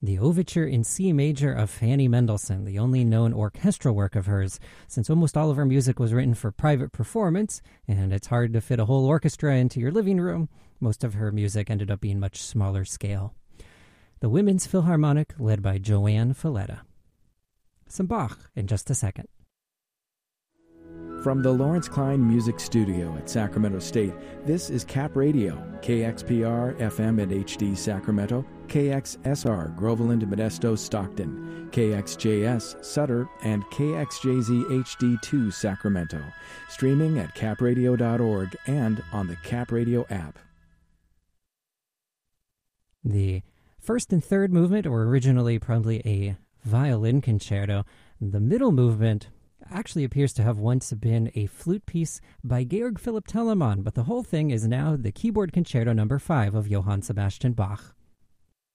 The Overture in C Major of Fanny Mendelssohn, the only known orchestral work of hers, since almost all of her music was written for private performance, and it's hard to fit a whole orchestra into your living room. Most of her music ended up being much smaller scale. The Women's Philharmonic, led by Joanne Falletta. Some Bach in just a second. From the Lawrence Klein Music Studio at Sacramento State, this is Cap Radio, KXPR FM and HD Sacramento, KXSR Groveland, Modesto, Stockton, KXJS Sutter, and KXJZ HD2 Sacramento. Streaming at capradio.org and on the Cap Radio app. The first and third movement were originally probably a violin concerto. The middle movement actually appears to have once been a flute piece by Georg Philipp Telemann, but the whole thing is now the keyboard concerto number 5 of Johann Sebastian Bach.